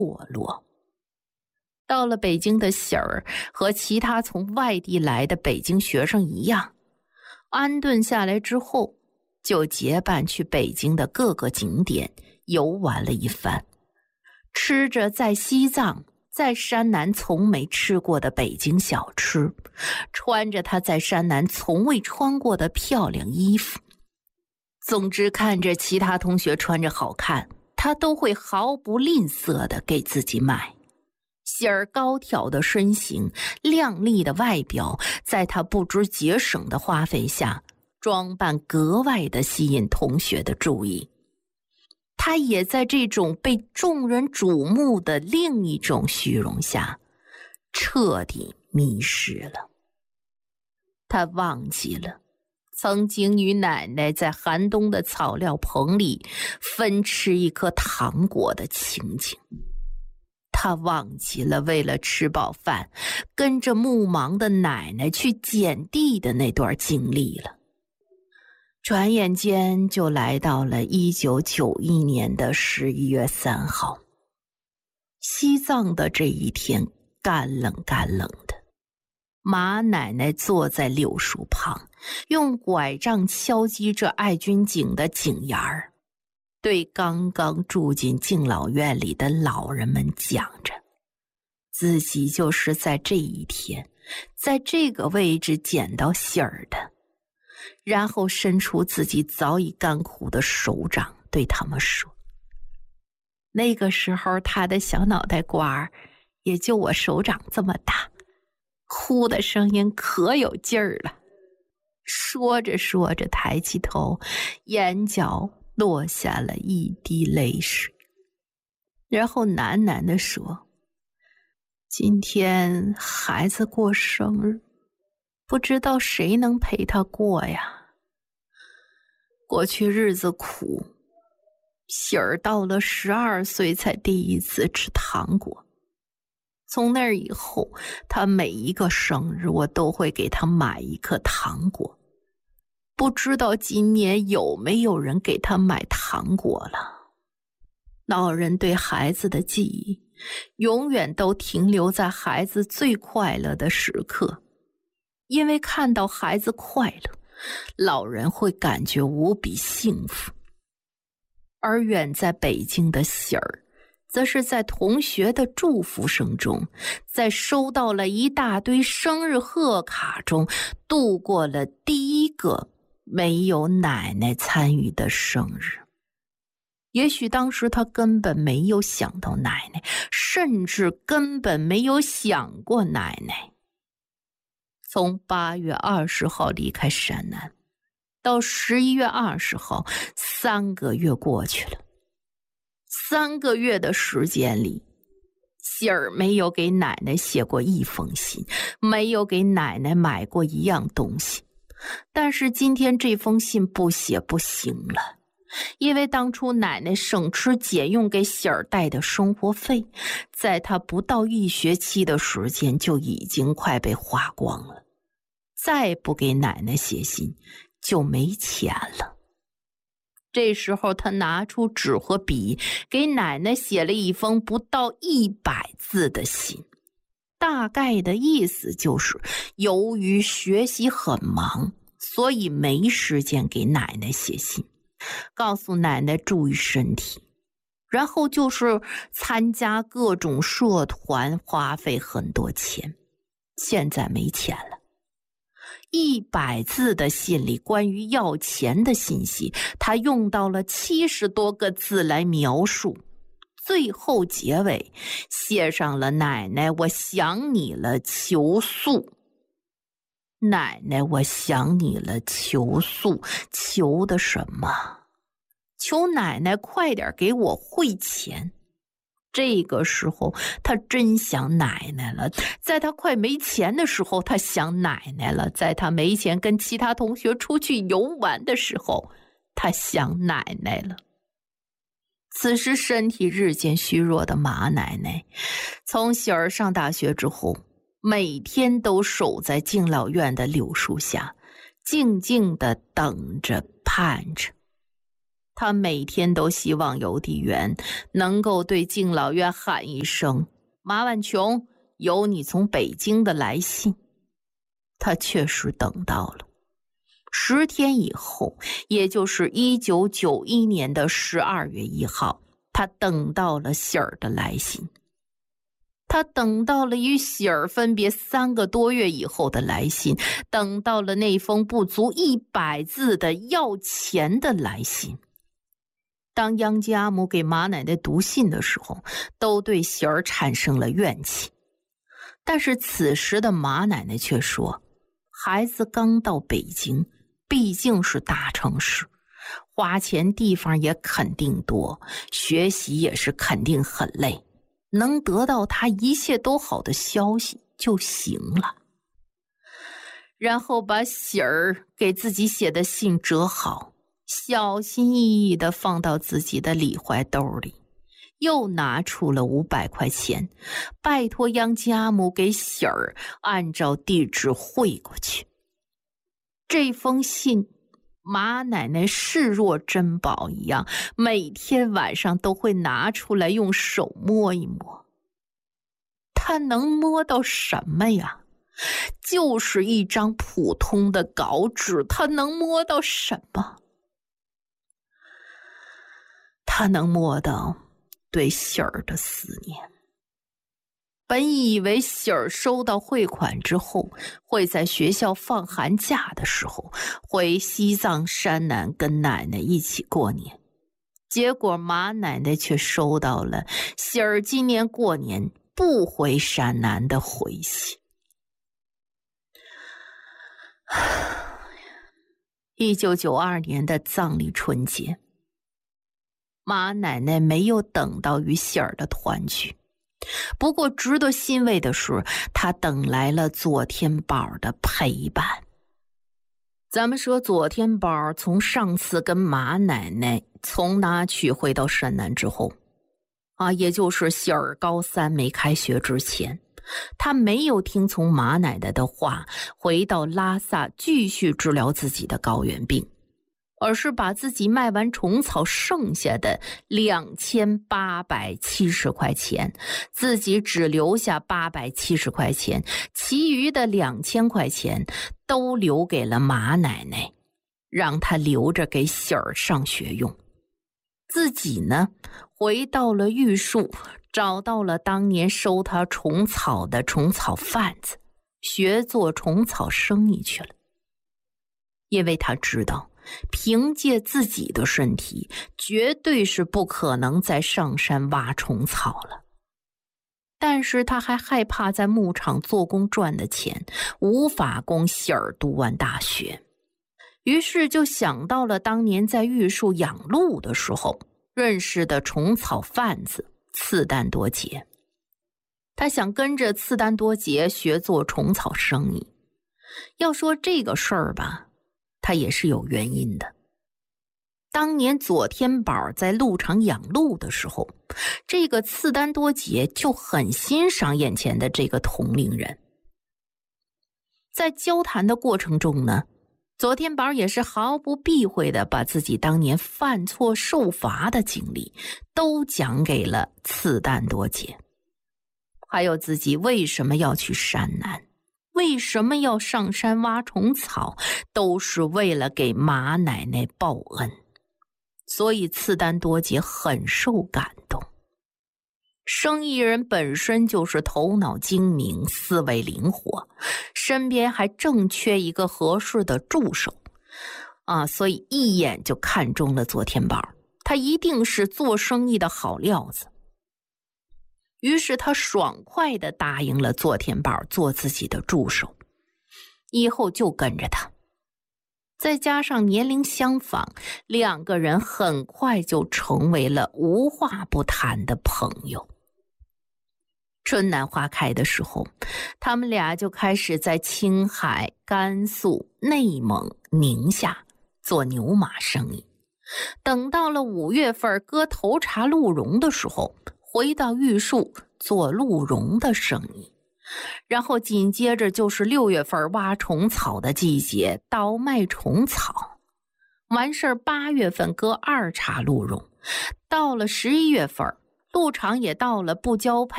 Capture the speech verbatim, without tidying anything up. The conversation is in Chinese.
堕落。到了北京的喜儿和其他从外地来的北京学生一样，安顿下来之后，就结伴去北京的各个景点游玩了一番，吃着在西藏在山南从没吃过的北京小吃，穿着他在山南从未穿过的漂亮衣服。总之，看着其他同学穿着好看，他都会毫不吝啬地给自己买。喜儿高挑的身形，靓丽的外表，在他不知节省的花费下，装扮格外的吸引同学的注意。他也在这种被众人瞩目的另一种虚荣下，彻底迷失了。他忘记了曾经与奶奶在寒冬的草料棚里分吃一颗糖果的情景。他忘记了为了吃饱饭，跟着目盲的奶奶去捡地的那段经历了。转眼间就来到了一九九一年的十一月三号。西藏的这一天干冷干冷的，马奶奶坐在柳树旁，用拐杖敲击着爱军井的井沿儿，对刚刚住进敬老院里的老人们讲着，自己就是在这一天，在这个位置捡到喜儿的。然后伸出自己早已干枯的手掌，对他们说：“那个时候他的小脑袋瓜也就我手掌这么大，呼的声音可有劲儿了。”说着说着，抬起头，眼角落下了一滴泪水，然后喃喃地说：“今天孩子过生日，不知道谁能陪他过呀。过去日子苦，喜儿到了十二岁才第一次吃糖果。从那以后，他每一个生日我都会给他买一颗糖果。不知道今年有没有人给他买糖果了。”老人对孩子的记忆永远都停留在孩子最快乐的时刻，因为看到孩子快乐，老人会感觉无比幸福。而远在北京的喜儿，则是在同学的祝福声中，在收到了一大堆生日贺卡中，度过了第一个没有奶奶参与的生日。也许当时他根本没有想到奶奶，甚至根本没有想过奶奶。从八月二十号离开山南，到十一月二十号，三个月过去了。三个月的时间里，喜儿没有给奶奶写过一封信，没有给奶奶买过一样东西。但是今天这封信不写不行了，因为当初奶奶省吃俭用给喜儿带的生活费，在她不到一学期的时间就已经快被花光了。再不给奶奶写信，就没钱了。这时候他拿出纸和笔，给奶奶写了一封不到一百字的信。大概的意思就是，由于学习很忙，所以没时间给奶奶写信，告诉奶奶注意身体。然后就是参加各种社团，花费很多钱，现在没钱了。一百字的信里关于要钱的信息，他用到了七十多个字来描述，最后结尾写上了奶奶我想你了求速。奶奶我想你了求速，求的什么？求奶奶快点给我汇钱。这个时候他真想奶奶了，在他快没钱的时候他想奶奶了，在他没钱跟其他同学出去游玩的时候他想奶奶了。此时身体日渐虚弱的马奶奶，从喜儿上大学之后，每天都守在敬老院的柳树下，静静地等着盼着。 他每天都希望邮递员能够对敬老院喊一声：马婉琼，有你从北京的来信。他确实等到了。十天以后，也就是一九九一年的十二月一号，他等到了喜儿的来信。他等到了与喜儿分别三个多月以后的来信，等到了那封不足一百字的要钱的来信。当杨家母给马奶奶读信的时候，都对喜儿产生了怨气。但是此时的马奶奶却说，孩子刚到北京，毕竟是大城市，花钱地方也肯定多，学习也是肯定很累，能得到他一切都好的消息就行了。然后把喜儿给自己写的信折好，小心翼翼地放到自己的里怀兜里，又拿出了五百块钱，拜托杨家母给喜儿按照地址汇过去。这封信马奶奶视若珍宝一样，每天晚上都会拿出来用手摸一摸。她能摸到什么呀？就是一张普通的稿纸，她能摸到什么？她能摸到对喜儿的思念。本以为喜儿收到汇款之后，会在学校放寒假的时候回西藏山南跟奶奶一起过年，结果马奶奶却收到了喜儿今年过年不回山南的回信。一九九二年的藏历春节，马奶奶没有等到与喜儿的团聚。不过值得欣慰的是，他等来了左天宝的陪伴。咱们说左天宝从上次跟马奶奶从那曲回到山南之后啊，也就是喜儿高三没开学之前，他没有听从马奶奶的话，回到拉萨继续治疗自己的高原病，而是把自己卖完虫草剩下的两千八百七十块钱，自己只留下八百七十块钱，其余的两千块钱都留给了马奶奶，让她留着给喜儿上学用。自己呢，回到了玉树，找到了当年收他虫草的虫草贩子，学做虫草生意去了。因为他知道凭借自己的身体绝对是不可能再上山挖虫草了，但是他还害怕在牧场做工赚的钱无法供喜儿读完大学，于是就想到了当年在玉树养鹿的时候认识的虫草贩子次丹多杰。他想跟着次丹多杰学做虫草生意。要说这个事儿吧，他也是有原因的。当年左天宝在鹿场养鹿的时候，这个次丹多杰就很欣赏眼前的这个同龄人。在交谈的过程中呢，左天宝也是毫不避讳的把自己当年犯错受罚的经历都讲给了次丹多杰，还有自己为什么要去山南，为什么要上山挖虫草，都是为了给马奶奶报恩。所以次丹多杰很受感动。生意人本身就是头脑精明，思维灵活，身边还正缺一个合适的助手啊，所以一眼就看中了左天宝，他一定是做生意的好料子。于是他爽快地答应了左天宝做自己的助手，以后就跟着他。再加上年龄相仿，两个人很快就成为了无话不谈的朋友。春暖花开的时候，他们俩就开始在青海、甘肃、内蒙、宁夏做牛马生意。等到了五月份割头茬鹿茸的时候，回到玉树做鹿茸的生意。然后紧接着就是六月份挖虫草的季节，倒卖虫草。 完事儿八月份割二茬鹿茸，到了十一月份，鹿场也到了不交配